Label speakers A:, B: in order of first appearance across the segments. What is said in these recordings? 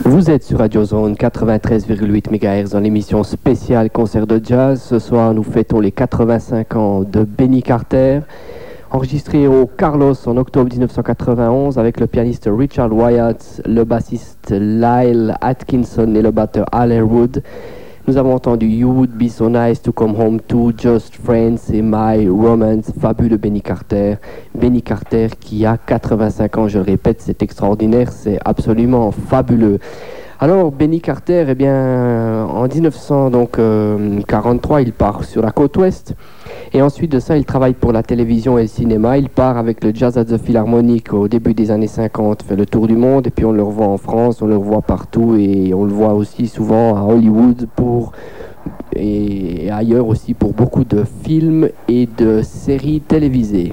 A: Vous êtes sur Radio Zone 93,8 MHz dans l'émission spéciale concert de jazz. Ce soir, nous fêtons les 85 ans de Benny Carter, enregistré au Carlos en octobre 1991 avec le pianiste Richard Wyatt, le bassiste Lyle Atkinson et le batteur Al Harewood. Nous avons entendu You Would Be So Nice to Come Home To, Just Friends et My Romance, fabuleux Benny Carter. Benny Carter qui a 85 ans, je le répète, c'est extraordinaire, c'est absolument fabuleux. Alors Benny Carter, eh bien, en 1943, il part sur la côte ouest. Et ensuite de ça, il travaille pour la télévision et le cinéma. Il part avec le Jazz at the Philharmonic au début des années 50, fait le tour du monde. Et puis on le revoit en France, on le revoit partout. Et on le voit aussi souvent à Hollywood et ailleurs aussi pour beaucoup de films et de séries télévisées.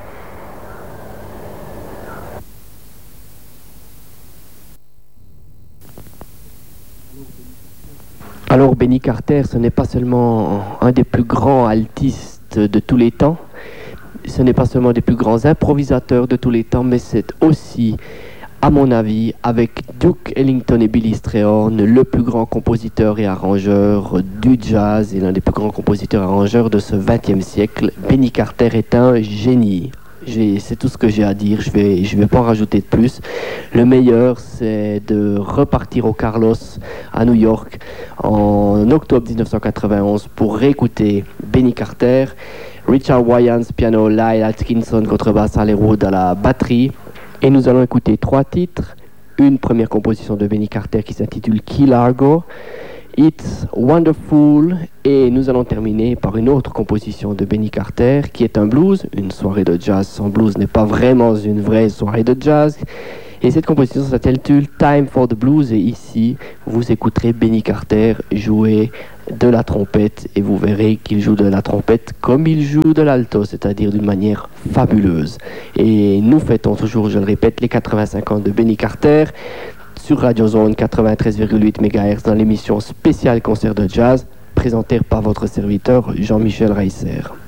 A: Alors Benny Carter, ce n'est pas seulement un des plus grands altistes de tous les temps, ce n'est pas seulement des plus grands improvisateurs de tous les temps, mais c'est aussi, à mon avis, avec Duke Ellington et Billy Strayhorn, le plus grand compositeur et arrangeur du jazz et l'un des plus grands compositeurs et arrangeurs de ce XXe siècle. Benny Carter est un génie. C'est tout ce que j'ai à dire, je vais pas en rajouter de plus. Le meilleur, c'est de repartir au Carlos à New York en octobre 1991 pour réécouter Benny Carter, Richard Wyatt piano, Lyle Atkinson contrebasse, Al Harewood à la batterie. Et nous allons écouter 3 titres. Une première composition de Benny Carter qui s'intitule Key Largo, It's Wonderful, et nous allons terminer par une autre composition de Benny Carter qui est un blues. Une soirée de jazz sans blues n'est pas vraiment une vraie soirée de jazz. Et cette composition s'intitule Time for the Blues, et ici vous écouterez Benny Carter jouer de la trompette et vous verrez qu'il joue de la trompette comme il joue de l'alto, c'est-à-dire d'une manière fabuleuse. Et nous fêtons toujours, je le répète, les 85 ans de Benny Carter sur Radio Zone 93,8 MHz dans l'émission spéciale concert de jazz présentée par votre serviteur Jean-Michel Reisser.